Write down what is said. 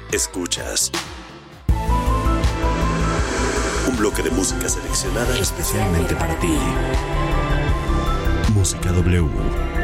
Escuchas un bloque de música seleccionada especialmente para ti. Música W.